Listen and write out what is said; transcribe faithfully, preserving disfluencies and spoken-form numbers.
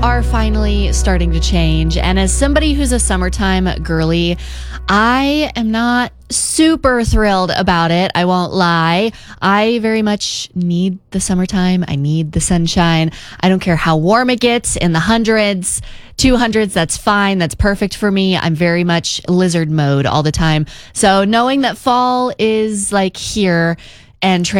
are finally starting to change. And as somebody who's a summertime girly, I am not super thrilled about it. I won't lie. I very much need the summertime. I need the sunshine. I don't care how warm it gets in the hundreds, two hundreds. That's fine. That's perfect for me. I'm very much lizard mode all the time. So knowing that fall is like here and